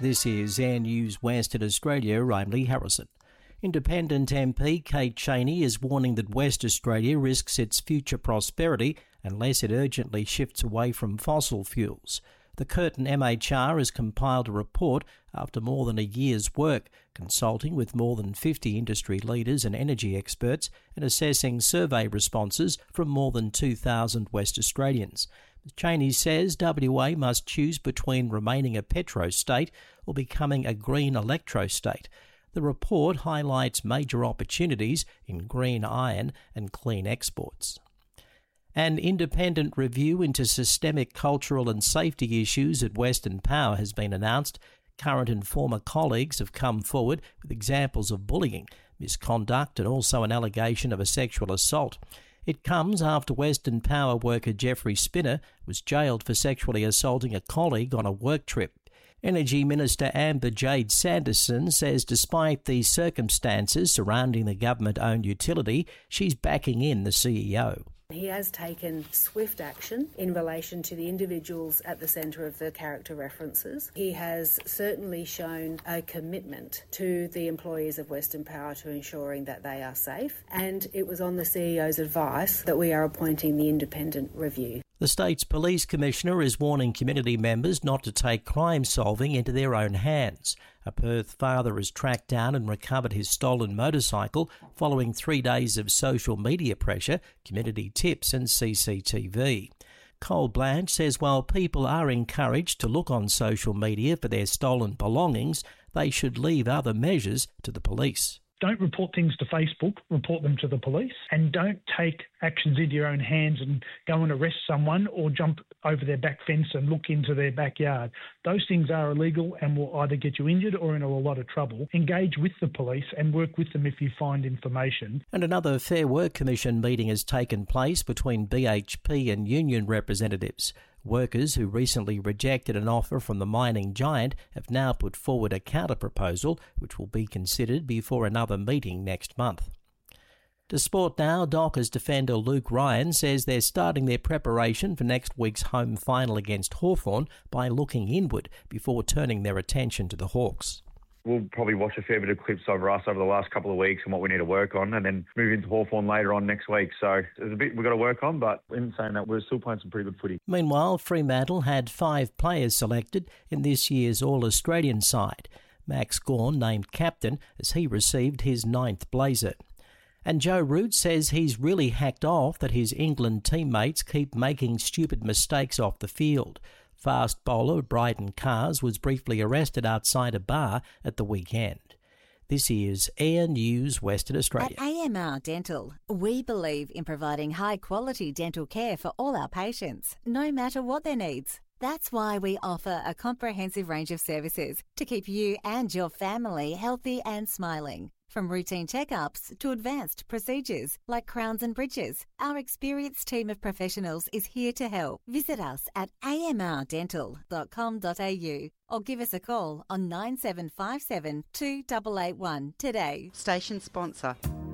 This is Air News Western Australia. I'm Lee Harrison. Independent MP Kate Chaney is warning that West Australia risks its future prosperity unless it urgently shifts away from fossil fuels. The Curtin MHR has compiled a report after more than a year's work, consulting with more than 50 industry leaders and energy experts and assessing survey responses from more than 2,000 West Australians. Chaney says WA must choose between remaining a petro-state or becoming a green electro-state. The report highlights major opportunities in green iron and clean exports. An independent review into systemic cultural and safety issues at Western Power has been announced. Current and former colleagues have come forward with examples of bullying, misconduct and also an allegation of a sexual assault. It comes after Western Power worker Jeffrey Spinner was jailed for sexually assaulting a colleague on a work trip. Energy Minister Amber Jade Sanderson says despite the circumstances surrounding the government-owned utility, she's backing in the CEO. He has taken swift action in relation to the individuals at the centre of the character references. He has certainly shown a commitment to the employees of Western Power to ensuring that they are safe, and it was on the CEO's advice that we are appointing the independent review. The state's police commissioner is warning community members not to take crime solving into their own hands. A Perth father has tracked down and recovered his stolen motorcycle following 3 days of social media pressure, community tips and CCTV. Cole Blanche says while people are encouraged to look on social media for their stolen belongings, they should leave other measures to the police. Don't report things to Facebook, report them to the police, and don't take actions into your own hands and go and arrest someone or jump over their back fence and look into their backyard. Those things are illegal and will either get you injured or in a lot of trouble. Engage with the police and work with them if you find information. And another Fair Work Commission meeting has taken place between BHP and union representatives. Workers who recently rejected an offer from the mining giant have now put forward a counter-proposal which will be considered before another meeting next month. To sport now, Dockers defender Luke Ryan says they're starting their preparation for next week's home final against Hawthorn by looking inward before turning their attention to the Hawks. We'll probably watch a fair bit of clips over us over the last couple of weeks and what we need to work on, and then move into Hawthorn later on next week. So there's a bit we've got to work on, but in saying that, we're still playing some pretty good footy. Meanwhile, Fremantle had 5 players selected in this year's All-Australian side. Max Gawn named captain as he received his 9th blazer. And Joe Root says he's really hacked off that his England teammates keep making stupid mistakes off the field. Fast bowler Bryden Cars was briefly arrested outside a bar at the weekend. This is Air News Western Australia. At AMR Dental, we believe in providing high-quality dental care for all our patients, no matter what their needs. That's why we offer a comprehensive range of services to keep you and your family healthy and smiling. From routine checkups to advanced procedures like crowns and bridges, our experienced team of professionals is here to help. Visit us at amrdental.com.au or give us a call on 9757 2881 today. Station sponsor.